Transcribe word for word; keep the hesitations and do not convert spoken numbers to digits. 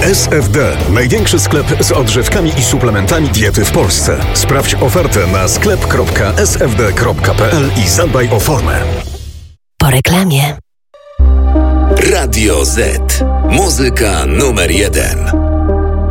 S F D. Największy sklep z odżywkami i suplementami diety w Polsce. Sprawdź ofertę na sklep kropka s f d kropka p l i zadbaj o formę. Po reklamie. Radio Z. Muzyka numer jeden.